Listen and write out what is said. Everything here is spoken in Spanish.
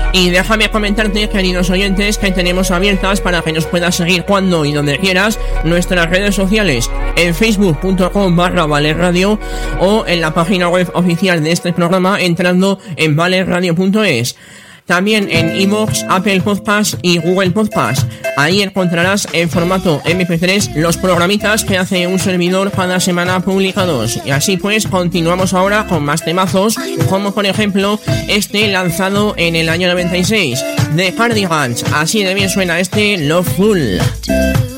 Y déjame comentarte, queridos oyentes, que tenemos abiertas para que nos puedas seguir cuando y donde quieras nuestras redes sociales en facebook.com/valeradio o en la página web oficial de este programa entrando en valeradio.es. También en iVoox, Apple Podcast y Google Podcast. Ahí encontrarás en formato MP3 los programitas que hace un servidor cada semana publicados. Y así pues, continuamos ahora con más temazos, como por ejemplo este lanzado en el año 96, The Cardigans. Así de bien suena este Loveful.